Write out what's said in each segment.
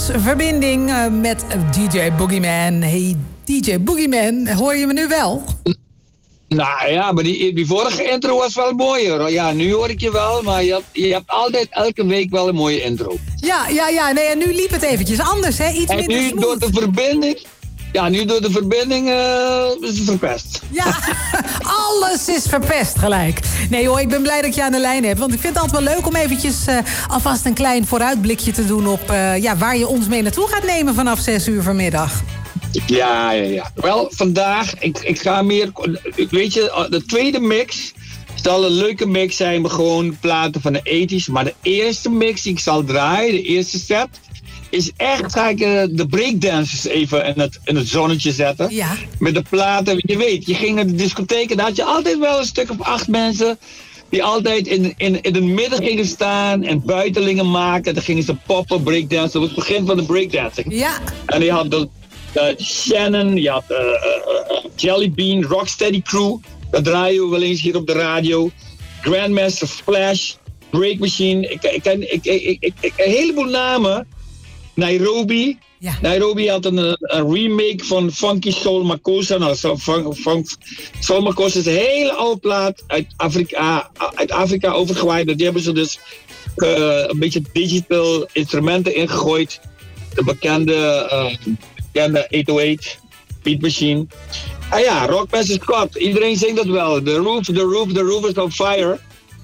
verbinding met DJ Boogeyman. Hey, DJ Boogeyman, hoor je me nu wel? Nou ja, maar die vorige intro was wel mooier. Ja, nu hoor ik je wel, maar je hebt altijd elke week wel een mooie intro. Ja. Nee, en nu liep het eventjes anders, hè? Iets minder smooth. En nu door de verbinding... Ja, nu door de verbinding is het verpest. Ja, alles is verpest gelijk. Nee hoor, ik ben blij dat ik je aan de lijn heb. Want ik vind het altijd wel leuk om eventjes alvast een klein vooruitblikje te doen op waar je ons mee naartoe gaat nemen vanaf 6 uur vanmiddag. Ja. Wel, vandaag, ik ga meer... Weet je, de tweede mix zal een leuke mix zijn, maar gewoon platen van de 80's. Maar de eerste mix die ik zal draaien, de eerste set... is echt, ga ik de breakdancers even in het zonnetje zetten. Ja. Met de platen. Je weet, je ging naar de discotheek en daar had je altijd wel een stuk of 8 mensen... die altijd in het midden gingen staan en buitenlingen maken. Dan gingen ze poppen, breakdansen. Dat was het begin van de breakdancing. Ja. En die had Shannon, je had Jellybean, Rocksteady Crew. Dat draaien we wel eens hier op de radio. Grandmaster Flash, Break Machine. Ik een heleboel namen. Nairobi. Ja. Nairobi had een remake van Funky Soul Makossa. Nou, Soul Makossa is een hele oude plaat uit Afrika overgewaaid. Die hebben ze dus een beetje digital instrumenten ingegooid. De bekende 808 Beat Machine. Ah ja, Rockmaster Scott. Iedereen zingt dat wel. The roof is on fire.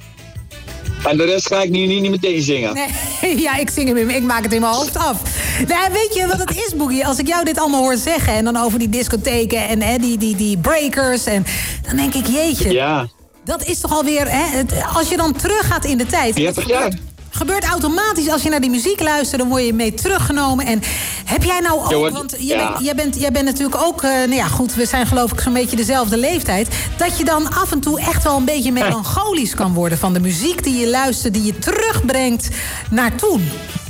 En de rest ga ik nu niet meteen zingen. Nee, ja, ik maak het in mijn hoofd af. Nou, weet je wat het is, Boogie? Als ik jou dit allemaal hoor zeggen... en dan over die discotheken en die breakers... en dan denk ik, jeetje... Ja. Dat is toch alweer... als je dan teruggaat in de tijd... 40 jaar. Gebeurt automatisch als je naar die muziek luistert, dan word je mee teruggenomen. En heb jij nou ook, want jij bent natuurlijk ook, goed, we zijn geloof ik zo'n beetje dezelfde leeftijd, dat je dan af en toe echt wel een beetje melancholisch kan worden van de muziek die je luistert, die je terugbrengt naar toen.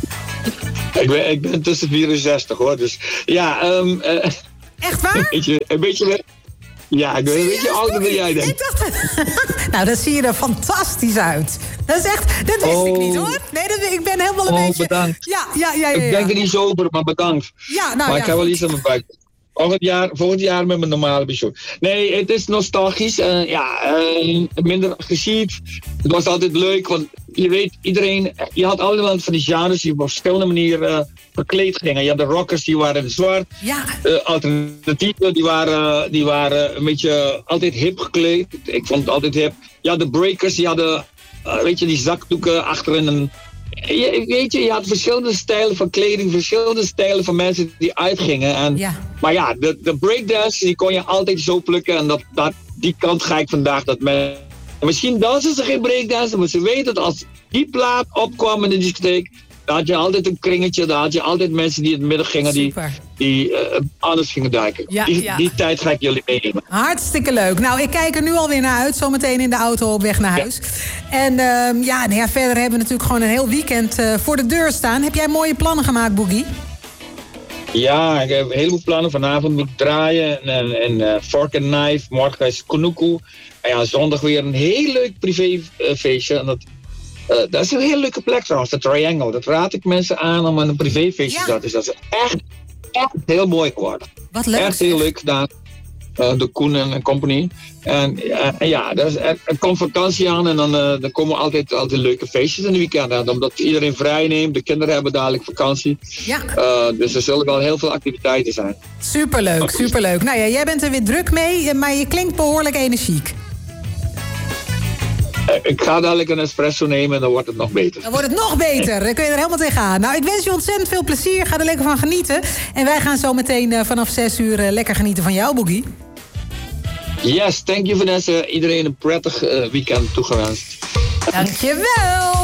Ik ben tussen 64 hoor, dus ja. Echt waar? Een beetje. Ja, ik ben een beetje ouder dan jij denkt. Nou, dat zie je er fantastisch uit. Dat is echt, dat wist ik niet hoor. Nee, ik ben helemaal een beetje... bedankt. Ja. Ik denk er niet zo over, maar bedankt. Ja, nou, maar ik ga wel iets aan mijn buik. Volgend jaar met mijn normale pensioen. Nee, het is nostalgisch. Minder agressief. Het was altijd leuk, want je weet, iedereen... Je had allemaal van die genres die op verschillende manieren verkleed gingen. Je had de rockers, die waren in het zwart. Ja. Alternatieven, die waren een beetje altijd hip gekleed. Ik vond het altijd hip. Ja, de breakers, die hadden, die zakdoeken achterin een... Je had verschillende stijlen van kleding, verschillende stijlen van mensen die uitgingen. Maar ja, de breakdance, die kon je altijd zo plukken. En die kant ga ik vandaag. Misschien dansen ze geen breakdance, maar ze weten dat als die plaat opkwam in de discotheek, dan had je altijd een kringetje, dan had je altijd mensen die in het midden gingen, die anders gingen duiken. Die tijd ga ik jullie meenemen. Hartstikke leuk. Nou, ik kijk er nu alweer naar uit, zometeen in de auto op weg naar huis. En verder hebben we natuurlijk gewoon een heel weekend voor de deur staan. Heb jij mooie plannen gemaakt, Boogie? Ja, ik heb een heleboel plannen. Vanavond moet ik draaien en Fork and Knife. Morgen is Kunuku. En ja, zondag weer een heel leuk privéfeestje. En dat is een hele leuke plek trouwens, de Triangle. Dat raad ik mensen aan om een privéfeestje te doen. Dus dat is echt heel mooi geworden. Wat leuk. Echt heel leuk gedaan. De Koen en company. Er komt vakantie aan en dan komen altijd leuke feestjes in de weekend. Omdat iedereen vrij neemt, de kinderen hebben dadelijk vakantie. Ja. Dus er zullen wel heel veel activiteiten zijn. Superleuk. Nou ja, jij bent er weer druk mee, maar je klinkt behoorlijk energiek. Ik ga dadelijk een espresso nemen en dan wordt het nog beter. Dan wordt het nog beter. Dan kun je er helemaal tegenaan. Nou, ik wens je ontzettend veel plezier. Ga er lekker van genieten. En wij gaan zo meteen vanaf 6 uur lekker genieten van jou, Boogie. Yes, thank you Vanessa. Iedereen een prettig weekend toegewenst. Dankjewel.